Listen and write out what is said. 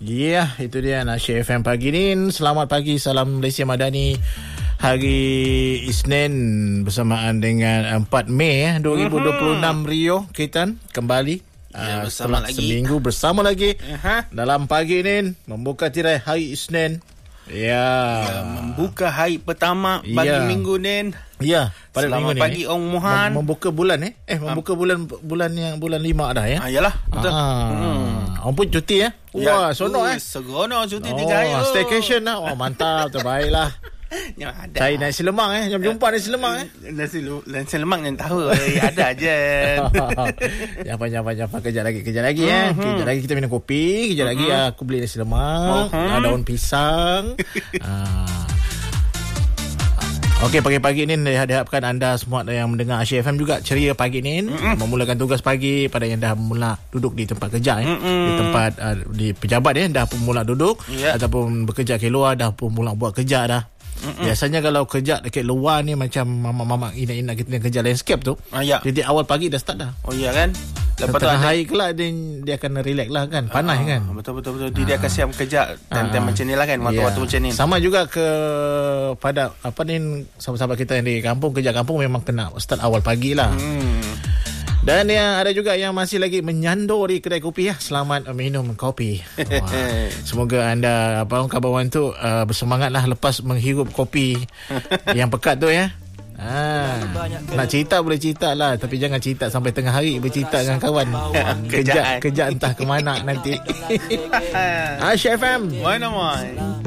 Ya, itu dia Nasyir FM pagi ni. Selamat pagi, salam Malaysia Madani. Hari Isnin bersamaan dengan 4 Mei 2026 Rio Kaitan kembali bersama lagi. Seminggu bersama lagi dalam pagi ni membuka tirai hari Isnin. Membuka hari pertama bagi minggu ni. Ya, pada selamat minggu pagi Ong Mohan. Membuka bulan membuka bulan yang bulan 5 dah ya. Yalah, betul. Orang pun cuti ya. Wah, sonok seronok cuti 3 hari. Staycation lah. Oh, mantap, terbaiklah. Cari nasi lemak jom jumpa nasi lemak Nasi lemak yang tahu ada je. Jangan kejap lagi Kejap lagi kita minum kopi. Kejap lagi aku beli nasi lemak, daun pisang. Okey, pagi-pagi ni diharapkan anda semua yang mendengar Asyik FM juga ceria pagi ni. Memulakan tugas pagi pada yang dah mula duduk di tempat kerja di tempat di pejabat dah pun mula duduk ataupun bekerja ke luar dah pun mula buat kerja dah. Biasanya kalau kerja dekat luar ni macam mama ina kita yang kerja landscape tu. Jadi awal pagi dah start dah. Oh iya kan. Lepas tu hari kelak dia akan relax lah kan. Panas kan. Betul. Dia akan siap kerja time-time macam ni lah kan. Waktu-waktu macam ni. Sama juga pada sahabat-sahabat kita yang di kampung, kerja kampung memang kena start awal pagi lah. Dan yang ada juga yang masih lagi menyandur di kedai kopi selamat minum kopi. Semoga anda kawan-kawan tu bersemangatlah lepas menghirup kopi yang pekat tu ya. Nak cerita boleh cerita lah, tapi jangan cerita sampai tengah hari bercerita dengan kawan. Kerja entah ke mana nanti. Asyik FM. Why not?